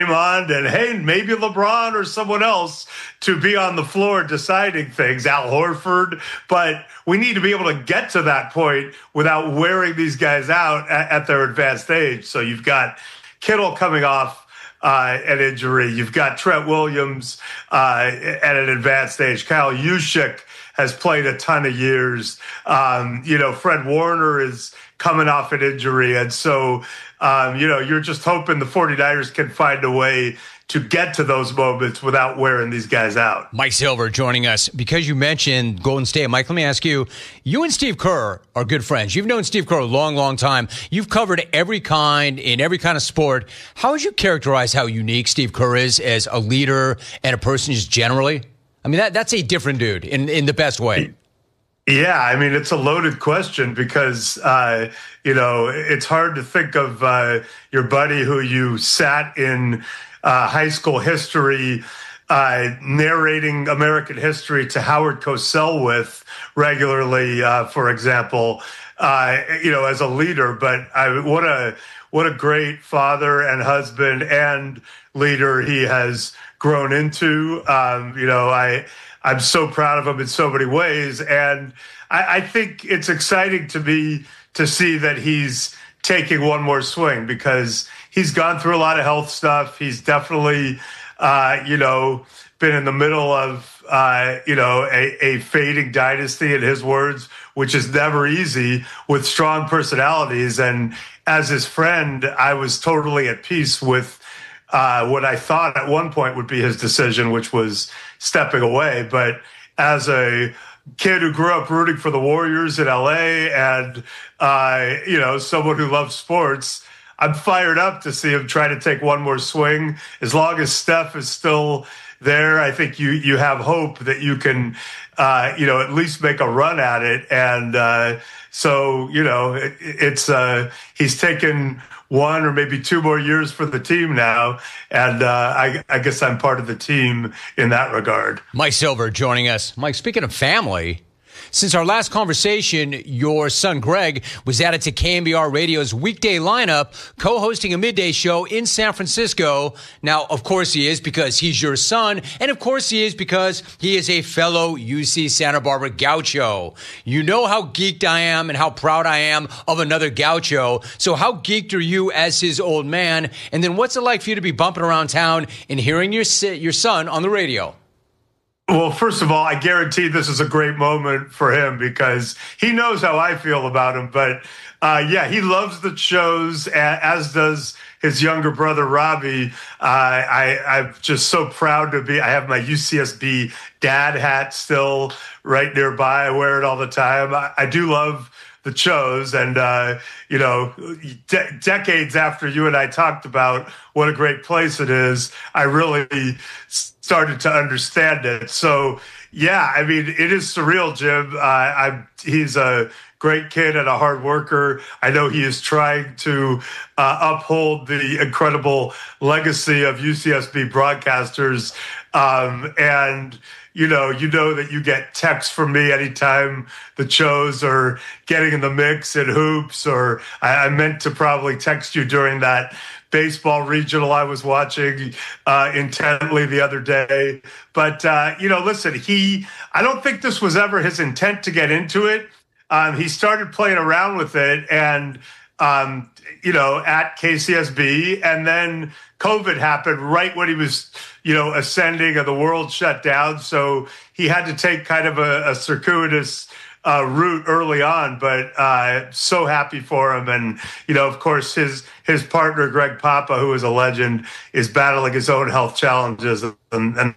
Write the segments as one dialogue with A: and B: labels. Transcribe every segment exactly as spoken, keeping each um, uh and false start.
A: Draymond and, hey, maybe LeBron or someone else to be on the floor deciding things, Al Horford. But we need to be able to get to that point without wearing these guys out at, at their advanced age. So you've got Kittle coming off uh, an injury. You've got Trent Williams uh, at an advanced age. Kyle Juszczyk has played a ton of years. Um, you know, Fred Warner is coming off an injury. And so, um, you know, you're just hoping the 49ers can find a way to get to those moments without wearing these guys out.
B: Mike Silver joining us. Because you mentioned Golden State, Mike, let me ask you, you and Steve Kerr are good friends. You've known Steve Kerr a long, long time. You've covered every kind, in every kind of sport. How would you characterize how unique Steve Kerr is as a leader and a person just generally? I mean, that that's a different dude in, in the best way.
A: Yeah, I mean, it's a loaded question because, uh, you know, it's hard to think of uh, your buddy who you sat in uh, high school history uh, narrating American history to Howard Cosell with regularly, uh, for example, uh, you know, as a leader. But I, what a what a great father and husband and leader he has grown into. Um, you know, I, I'm so proud of him in so many ways. And I, I think it's exciting to me to see that he's taking one more swing because he's gone through a lot of health stuff. He's definitely, uh, you know, been in the middle of, uh, you know, a, a fading dynasty, in his words, which is never easy with strong personalities. And as his friend, I was totally at peace with Uh, what I thought at one point would be his decision, which was stepping away. But as a kid who grew up rooting for the Warriors in L A and, uh, you know, someone who loves sports, I'm fired up to see him try to take one more swing. As long as Steph is still there, I think you you have hope that you can, uh, you know, at least make a run at it. And uh, so, you know, it, it's uh, he's taken one or maybe two more years for the team now. And uh, I, I guess I'm part of the team in that regard.
B: Mike Silver joining us. Mike, speaking of family, since our last conversation, your son Greg was added to K N B R Radio's weekday lineup, co-hosting a midday show in San Francisco. Now, of course he is because he's your son, and of course he is because he is a fellow U C Santa Barbara Gaucho. You know how geeked I am and how proud I am of another Gaucho. So how geeked are you as his old man? And then what's it like for you to be bumping around town and hearing your your son on the radio?
A: Well, first of all, I guarantee this is a great moment for him because he knows how I feel about him. But uh, yeah, he loves the shows, as does his younger brother, Robbie. Uh, I, I'm just so proud to be. I have my U C S B dad hat still right nearby. I wear it all the time. I, I do love the shows. And, uh, you know, de- decades after you and I talked about what a great place it is, I really started to understand it. So, yeah, I mean, it is surreal, Jim. Uh, I'm, he's a great kid and a hard worker. I know he is trying to uh, uphold the incredible legacy of U C S B broadcasters. Um, and, you know, you know that you get texts from me anytime the shows are getting in the mix in hoops, or I, I meant to probably text you during that baseball regional I was watching uh, intently the other day. But, uh, you know, listen, he, I don't think this was ever his intent to get into it. Um, he started playing around with it and, um, you know, at K C S B, and then COVID happened right when he was, you know, ascending and the world shut down. So he had to take kind of a, a circuitous uh, route early on, but uh, so happy for him. And, you know, of course, his his partner, Greg Papa, who is a legend, is battling his own health challenges. And, and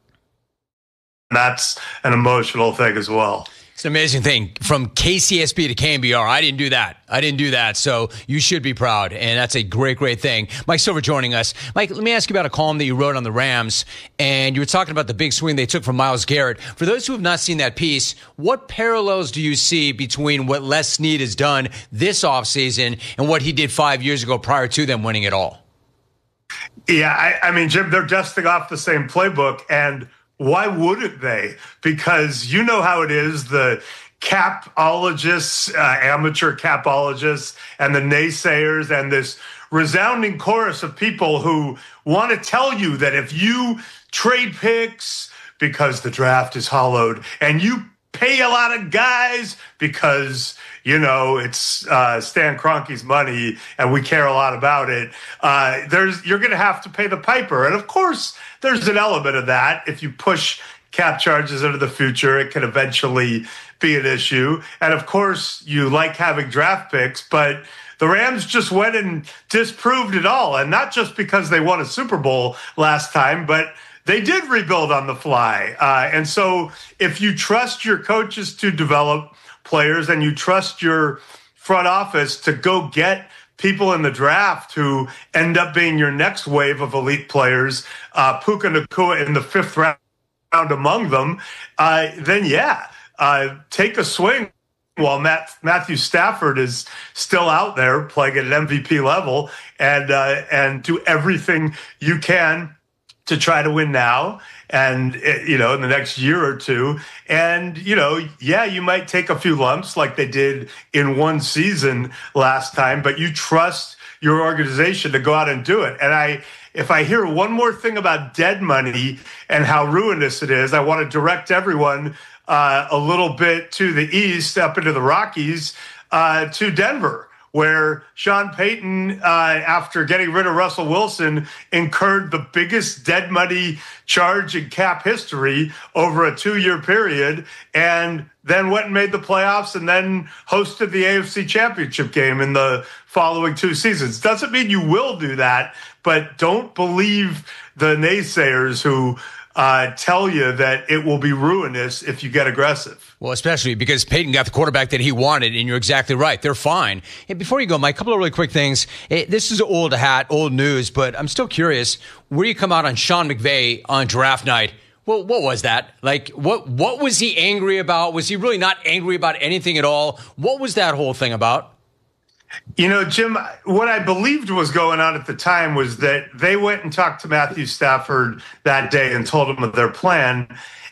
A: that's an emotional thing as well.
B: It's an amazing thing. From K C S B to K N B R, I didn't do that. I didn't do that. So you should be proud. And that's a great, great thing. Mike Silver joining us. Mike, let me ask you about a column that you wrote on the Rams. And you were talking about the big swing they took from Myles Garrett. For those who have not seen that piece, what parallels do you see between what Les Snead has done this offseason and what he did five years ago prior to them winning it all?
A: Yeah, I, I mean, Jim, they're dusting off the same playbook. And why wouldn't they? Because you know how it is, the capologists, uh, amateur capologists, and the naysayers, and this resounding chorus of people who want to tell you that if you trade picks because the draft is hollowed and you pay a lot of guys because, you know, it's uh, Stan Kroenke's money and we care a lot about it, uh, there's you're going to have to pay the piper. And of course, there's an element of that. If you push cap charges into the future, it can eventually be an issue. And of course, you like having draft picks, but the Rams just went and disproved it all. And not just because they won a Super Bowl last time, but they did rebuild on the fly. Uh, and so if you trust your coaches to develop players and you trust your front office to go get people in the draft who end up being your next wave of elite players, uh, Puka Nacua in the fifth round among them, uh, then yeah, uh, take a swing while Matt, Matthew Stafford is still out there playing at an M V P level, and uh, and do everything you can to try to win now and, you know, in the next year or two. And, you know, yeah, you might take a few lumps like they did in one season last time, but you trust your organization to go out and do it. And I, if I hear one more thing about dead money and how ruinous it is, I want to direct everyone uh, a little bit to the east, up into the Rockies, uh, to Denver, where Sean Payton, uh, after getting rid of Russell Wilson, incurred the biggest dead money charge in cap history over a two-year period, and then went and made the playoffs and then hosted the A F C Championship game in the following two seasons. Doesn't mean you will do that, but don't believe the naysayers who Uh, tell you that it will be ruinous if you get aggressive.
B: Well, especially because Peyton got the quarterback that he wanted, and you're exactly right. They're fine. And before you go, Mike, a couple of really quick things. It, this is old hat, old news, but I'm still curious. Where do you come out on Sean McVay on draft night? Well, what was that? Like, what, what was he angry about? Was he really not angry about anything at all? What was that whole thing about?
A: You know, Jim, what I believed was going on at the time was that they went and talked to Matthew Stafford that day and told him of their plan.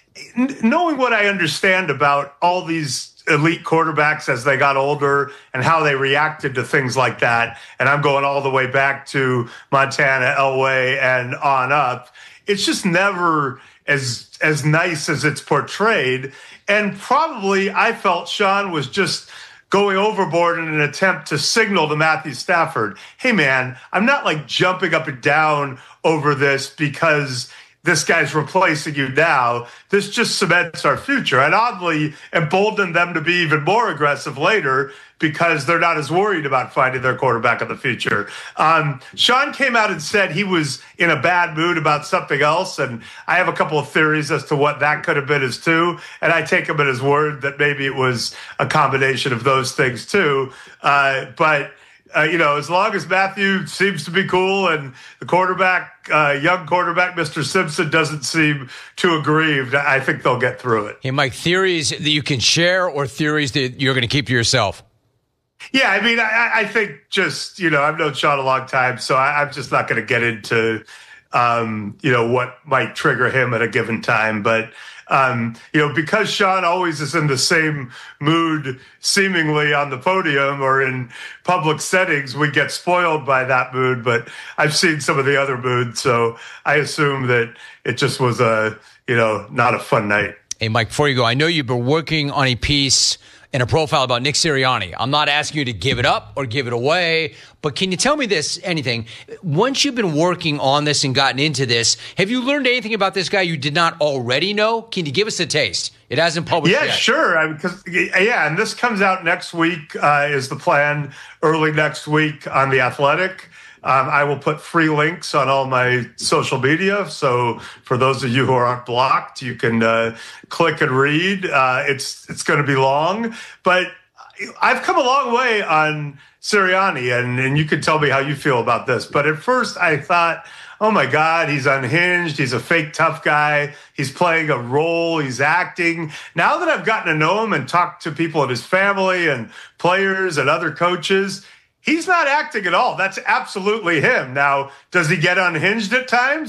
A: N- knowing what I understand about all these elite quarterbacks as they got older and how they reacted to things like that, and I'm going all the way back to Montana, Elway, and on up, it's just never as as nice as it's portrayed. And probably I felt Sean was just going overboard in an attempt to signal to Matthew Stafford, hey, man, I'm not like jumping up and down over this because this guy's replacing you now. This just cements our future. And oddly emboldened them to be even more aggressive later because they're not as worried about finding their quarterback in the future. Um, Sean came out and said he was in a bad mood about something else. And I have a couple of theories as to what that could have been as too. And I take him at his word that maybe it was a combination of those things too. Uh, but Uh, you know, as long as Matthew seems to be cool and the quarterback, uh, young quarterback, Mister Simpson, doesn't seem too aggrieved, I think they'll get through it.
B: Hey, Mike, theories that you can share or theories that you're going to keep to yourself?
A: Yeah, I mean, I, I think just, you know, I've known Sean a long time, so I, I'm just not going to get into, um, you know, what might trigger him at a given time. But, um, you know, because Sean always is in the same mood, seemingly on the podium or in public settings, we get spoiled by that mood. But I've seen some of the other moods, so I assume that it just was a, you know, not a fun night.
B: Hey, Mike, before you go, I know you've been working on a piece and a profile about Nick Sirianni. I'm not asking you to give it up or give it away, but can you tell me this, anything? Once you've been working on this and gotten into this, have you learned anything about this guy you did not already know? Can you give us a taste? It hasn't published
A: yeah,
B: yet.
A: Yeah, sure. I mean, 'cause, yeah, and this comes out next week uh, is the plan, early next week on The Athletic. Um, I will put free links on all my social media. So for those of you who aren't blocked, you can uh, click and read. Uh, it's it's going to be long, but I've come a long way on Sirianni, and, and you can tell me how you feel about this. But at first I thought, oh my God, he's unhinged. He's a fake tough guy. He's playing a role. He's acting. Now that I've gotten to know him and talked to people in his family and players and other coaches, he's not acting at all. That's absolutely him. Now, does he get unhinged at times?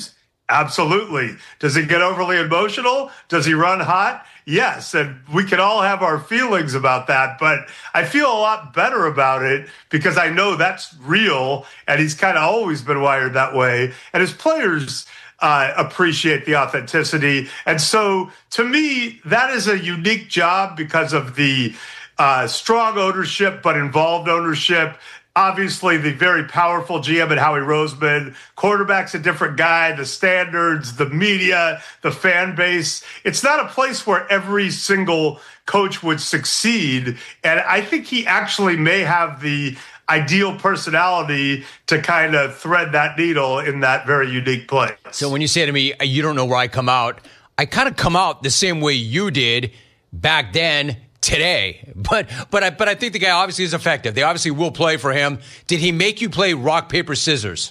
A: Absolutely. Does he get overly emotional? Does he run hot? Yes. And we can all have our feelings about that, but I feel a lot better about it because I know that's real and he's kind of always been wired that way. And his players uh, appreciate the authenticity. And so to me, that is a unique job because of the uh, strong ownership, but involved ownership. Obviously, the very powerful G M and Howie Roseman, quarterback's a different guy, the standards, the media, the fan base. It's not a place where every single coach would succeed. And I think he actually may have the ideal personality to kind of thread that needle in that very unique place.
B: So when you say to me, you don't know where I come out, I kind of come out the same way you did back then. Today, but but I but I think the guy obviously is effective. They obviously will play for him. Did he make you play rock paper scissors?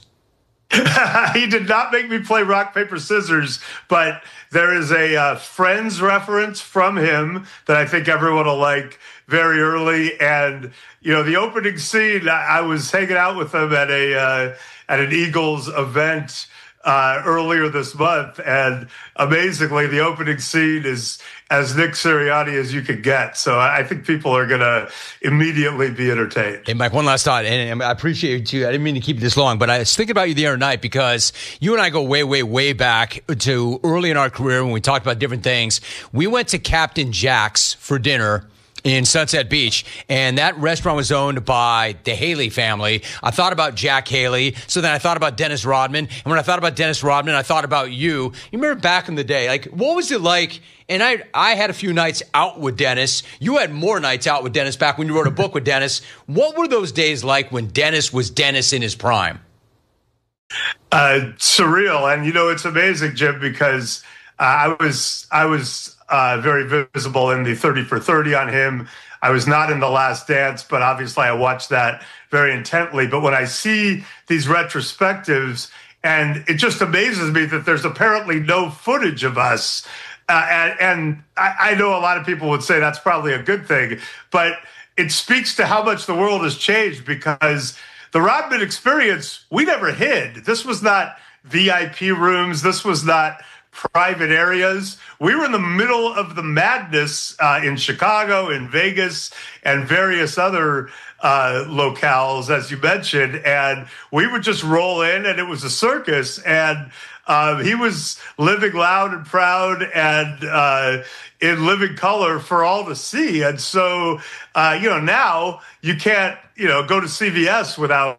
A: He did not make me play rock paper scissors, but there is a uh, Friends reference from him that I think everyone will like very early. And you know, the opening scene, I, I was hanging out with him at a uh, at an Eagles event Uh, earlier this month, and amazingly, the opening scene is as Nick Sirianni as you could get. So I think people are going to immediately be entertained.
B: Hey, Mike, one last thought, and I appreciate you. I didn't mean to keep it this long, but I was thinking about you the other night because you and I go way, way, way back to early in our career when we talked about different things. We went to Captain Jack's for dinner in Sunset Beach, and that restaurant was owned by the Haley family. I thought about Jack Haley, so then I thought about Dennis Rodman, and when I thought about Dennis Rodman, I thought about you. You remember back in the day, like, what was it like? And I I had a few nights out with Dennis. You had more nights out with Dennis back when you wrote a book with Dennis. What were those days like when Dennis was Dennis in his prime?
A: Uh, surreal, and you know, it's amazing, Jim, because uh, I was I was Uh, very visible in the thirty for thirty on him. I was not in The Last Dance, but obviously I watched that very intently. But when I see these retrospectives, and it just amazes me that there's apparently no footage of us. Uh, and and I, I know a lot of people would say that's probably a good thing, but it speaks to how much the world has changed because the Rodman experience, we never hid. This was not V I P rooms. This was not private areas. We were in the middle of the madness uh, in Chicago, in Vegas, and various other uh, locales, as you mentioned. And we would just roll in, and it was a circus. And uh, he was living loud and proud and uh, in living color for all to see. And so, uh, you know, now you can't, you know, go to C V S without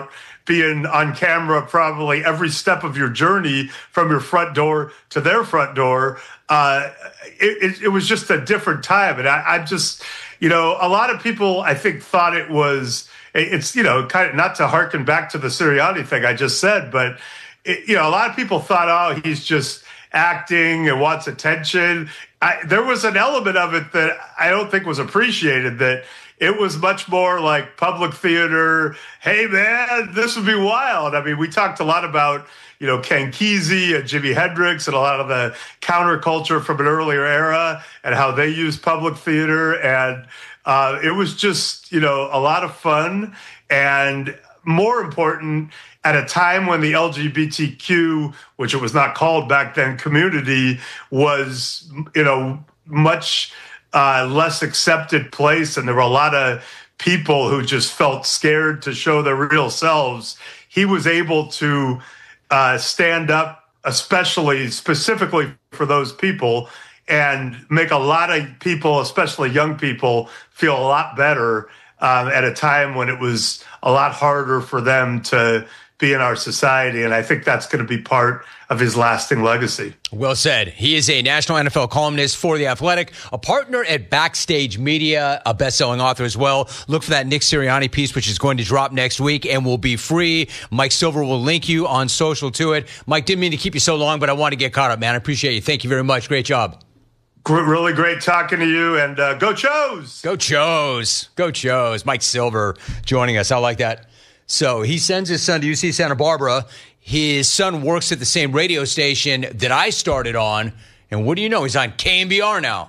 A: being on camera probably every step of your journey from your front door to their front door. Uh, it, it, it was just a different time. And I, I just, you know, a lot of people, I think, thought it was, it's, you know, kind of not to harken back to the Sirianni thing I just said, but, it, you know, a lot of people thought, oh, he's just acting and wants attention. I, there was an element of it that I don't think was appreciated, that it was much more like public theater. Hey, man, this would be wild. I mean, we talked a lot about, you know, Ken Kesey and Jimi Hendrix and a lot of the counterculture from an earlier era and how they used public theater. And uh, it was just, you know, a lot of fun. And more important, at a time when the L G B T Q, which it was not called back then, community was, you know, much Uh, less accepted place, and there were a lot of people who just felt scared to show their real selves. He was able to uh, stand up, especially specifically for those people, and make a lot of people, especially young people, feel a lot better um, at a time when it was a lot harder for them to be in our society. And I think that's going to be part of his lasting legacy.
B: Well said. He is a national N F L columnist for The Athletic, a partner at Backstage Media, a best-selling author as well. Look for that Nick Sirianni piece, which is going to drop next week and will be free. Mike Silver will link you on social to it. Mike, didn't mean to keep you so long, but I want to get caught up, man. I appreciate you. Thank you very much. Great job.
A: Really great talking to you, and uh, go Chos!
B: Go Chos! Go Chos! Mike Silver joining us. I like that. So he sends his son to U C Santa Barbara. His son works at the same radio station that I started on. And what do you know? He's on K M B R now.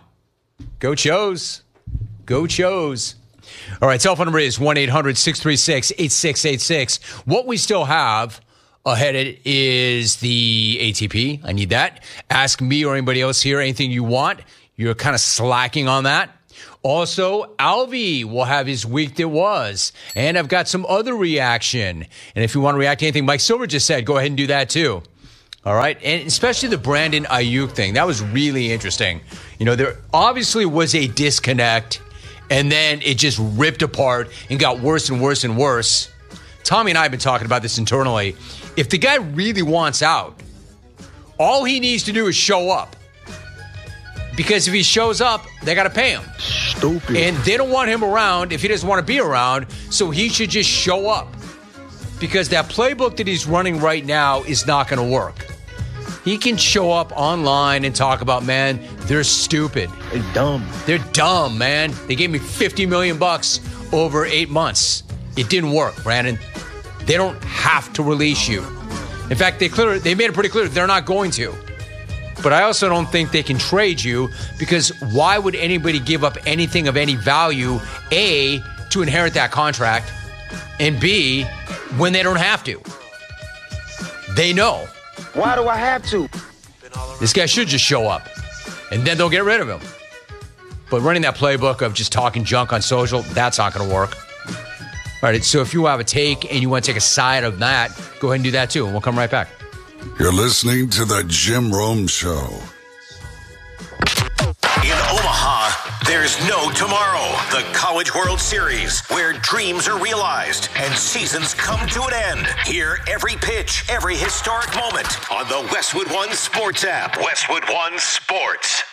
B: Go Chos. Go Chos. All right, cell phone number is one eight hundred six three six eight six eight six. What we still have ahead it is the A T P. I need that. Ask me or anybody else here anything you want. You're kind of slacking on that. Also, Alvy will have his week that was. And I've got some other reaction. And if you want to react to anything Mike Silver just said, go ahead and do that too. All right? And especially the Brandon Ayuk thing. That was really interesting. You know, there obviously was a disconnect, and then it just ripped apart and got worse and worse and worse. Tommy and I have been talking about this internally. If the guy really wants out, all he needs to do is show up. Because if he shows up, they got to pay him.
C: Stupid.
B: And they don't want him around if he doesn't want to be around, so he should just show up. Because that playbook that he's running right now is not going to work. He can show up online and talk about, man, they're stupid.
C: They're dumb.
B: They're dumb, man. They gave me fifty million bucks over eight months. It didn't work, Brandon. They don't have to release you. In fact, they clear, they made it pretty clear they're not going to. But I also don't think they can trade you, because why would anybody give up anything of any value, A, to inherit that contract, and B, when they don't have to? They know.
C: Why do I have to?
B: This guy should just show up, and then they'll get rid of him. But running that playbook of just talking junk on social, that's not going to work. All right, so if you have a take and you want to take a side of that, go ahead and do that too, and we'll come right back.
D: You're listening to The Jim Rome Show.
E: In Omaha, there's no tomorrow. The College World Series, where dreams are realized and seasons come to an end. Hear every pitch, every historic moment on the Westwood One Sports app. Westwood One Sports.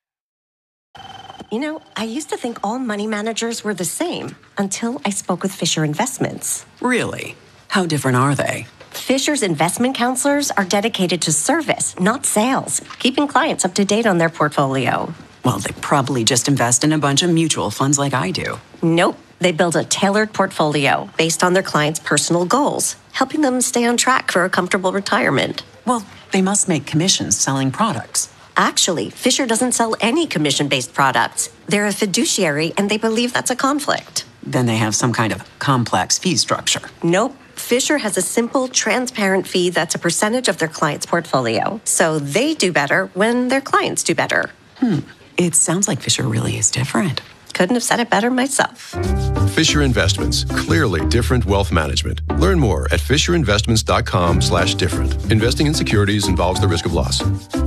F: You know, I used to think all money managers were the same until I spoke with Fisher Investments.
G: Really? How different are they?
F: Fisher's investment counselors are dedicated to service, not sales, keeping clients up to date on their portfolio.
G: Well, they probably just invest in a bunch of mutual funds like I do.
F: Nope. They build a tailored portfolio based on their clients' personal goals, helping them stay on track for a comfortable retirement.
G: Well, they must make commissions selling products.
F: Actually, Fisher doesn't sell any commission-based products. They're a fiduciary, and they believe that's a conflict.
G: Then they have some kind of complex fee structure.
F: Nope. Fisher has a simple, transparent fee that's a percentage of their client's portfolio. So they do better when their clients do better.
G: Hmm. It sounds like Fisher really is different.
F: Couldn't have said it better myself.
H: Fisher Investments. Clearly different wealth management. Learn more at fisherinvestments.com slash different. Investing in securities involves the risk of loss.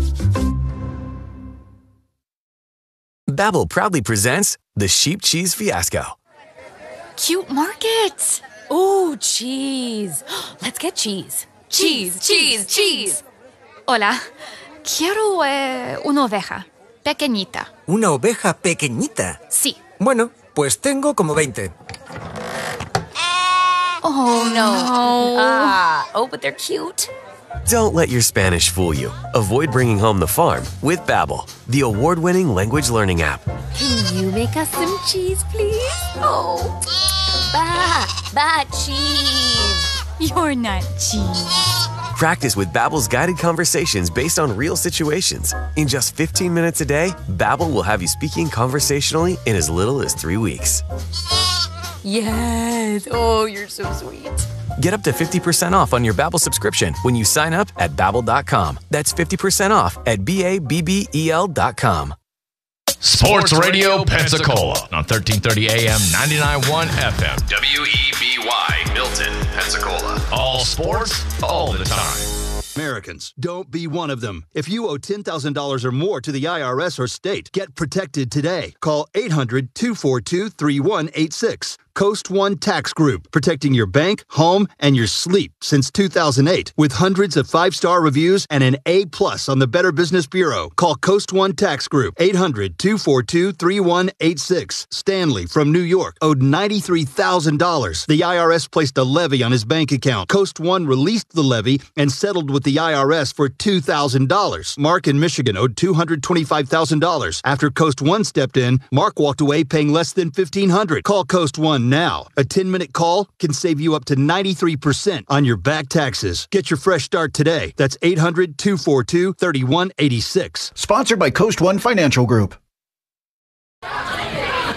I: Babbel proudly presents the Sheep Cheese Fiasco.
J: Cute markets. Ooh, cheese. Let's get cheese. Cheese, cheese, cheese. Hola. Quiero eh, una oveja. Pequeñita.
K: ¿Una oveja pequeñita?
J: Sí.
K: Bueno, pues tengo como veinte.
J: Oh, no.
F: Ah, oh, but they're cute.
I: Don't let your Spanish fool you. Avoid bringing home the farm with Babbel, the award-winning language learning app.
J: Can you make us some cheese, please? Oh, ba, ba, cheese. You're not cheese.
I: Practice with Babbel's guided conversations based on real situations. In just fifteen minutes a day, Babbel will have you speaking conversationally in as little as three weeks.
J: Yes. Oh, you're so sweet.
I: Get up to fifty percent off on your Babbel subscription when you sign up at Babbel dot com. That's fifty percent off at B A B B E L dot com.
L: Sports Radio Pensacola on thirteen thirty A M, ninety-nine point one F M. W E B Y, Milton, Pensacola. All sports, all the time.
M: Americans, don't be one of them. If you owe ten thousand dollars or more to the I R S or state, get protected today. Call eight hundred, two four two, three one eight six. Coast One Tax Group, protecting your bank, home, and your sleep since two thousand eight. With hundreds of five-star reviews and an A plus on the Better Business Bureau. Call Coast One Tax Group, eight hundred, two four two, three one eight six. Stanley from New York owed ninety-three thousand dollars. The I R S placed a levy on his bank account. Coast One released the levy and settled with the I R S for two thousand dollars. Mark in Michigan owed two hundred twenty-five thousand dollars. After Coast One stepped in, Mark walked away paying less than fifteen hundred dollars. Call Coast One now. A ten-minute call can save you up to ninety-three percent on your back taxes. Get your fresh start today. That's eight hundred, two four two, three one eight six.
N: Sponsored by Coast One Financial Group.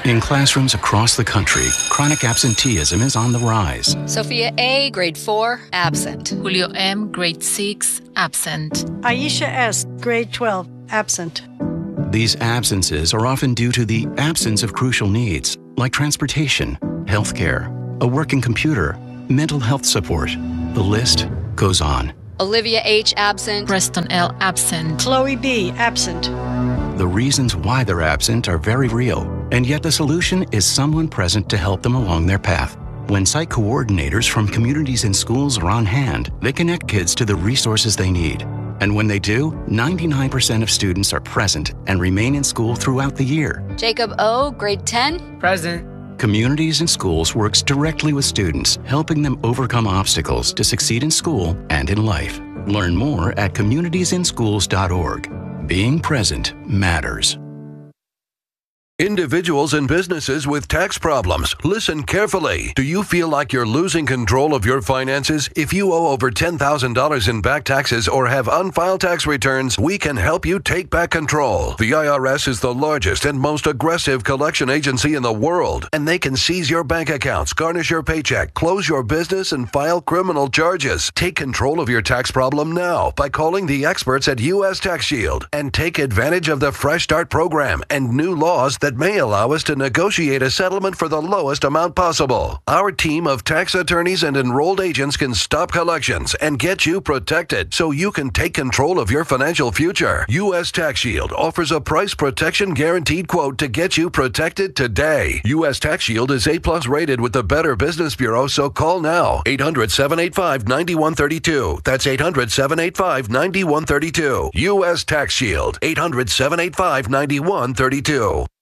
N: In classrooms across the country, chronic absenteeism is on the rise.
O: Sophia A., grade four, absent.
P: Julio M., grade six, absent.
Q: Aisha S., grade twelve, absent.
N: These absences are often due to the absence of crucial needs, like transportation, healthcare, a working computer, mental health support. The list goes on.
O: Olivia H., absent.
P: Preston L., absent.
Q: Chloe B., absent.
N: The reasons why they're absent are very real, and yet the solution is someone present to help them along their path. When site coordinators from communities and schools are on hand, they connect kids to the resources they need. And when they do, ninety-nine percent of students are present and remain in school throughout the year.
O: Jacob O., grade ten,
K: present.
N: Communities and Schools works directly with students, helping them overcome obstacles to succeed in school and in life. Learn more at communities in schools dot org. Being present matters.
R: Individuals and businesses with tax problems, listen carefully. Do you feel like you're losing control of your finances? If you owe over ten thousand dollars in back taxes or have unfiled tax returns, we can help you take back control. The I R S is the largest and most aggressive collection agency in the world, and they can seize your bank accounts, garnish your paycheck, close your business, and file criminal charges. Take control of your tax problem now by calling the experts at U S Tax Shield and take advantage of the Fresh Start program and new laws that may allow us to negotiate a settlement for the lowest amount possible. Our team of tax attorneys and enrolled agents can stop collections and get you protected so you can take control of your financial future. U S Tax Shield offers a price protection guaranteed quote to get you protected today. U S Tax Shield is A plus rated with the Better Business Bureau, so call now. eight hundred, seven eight five, nine one three two. That's eight hundred, seven eight five, nine one three two. U S Tax Shield. eight hundred, seven eight five, nine one three two.